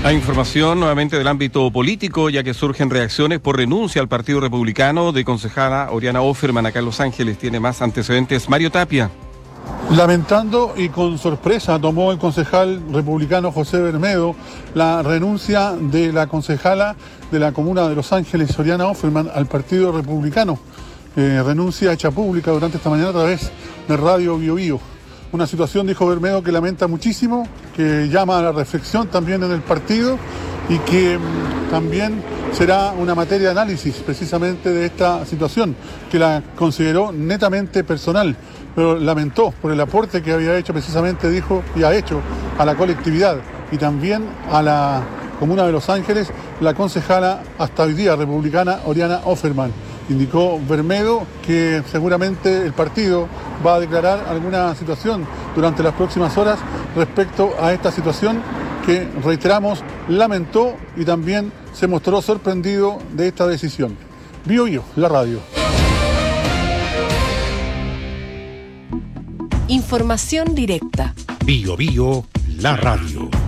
La información nuevamente del ámbito político, ya que surgen reacciones por renuncia al Partido Republicano de concejala Oriana Offerman acá en Los Ángeles. Tiene más antecedentes Mario Tapia. Lamentando y con sorpresa tomó el concejal republicano José Bermedo la renuncia de la concejala de la comuna de Los Ángeles, Oriana Offerman, al Partido Republicano. Renuncia hecha pública durante esta mañana a través de Radio Bio Bio. Una situación, dijo Bermedo, que lamenta muchísimo, que llama a la reflexión también en el partido y que también será una materia de análisis precisamente de esta situación, que la consideró netamente personal, pero lamentó por el aporte que había hecho precisamente, dijo, y ha hecho a la colectividad y también a la comuna de Los Ángeles, la concejala hasta hoy día republicana Oriana Offerman. Indicó Bermedo que seguramente el partido va a declarar alguna situación durante las próximas horas respecto a esta situación que, reiteramos, lamentó y también se mostró sorprendido de esta decisión. Bio Bio, la radio. Información directa. Bio Bio, la radio.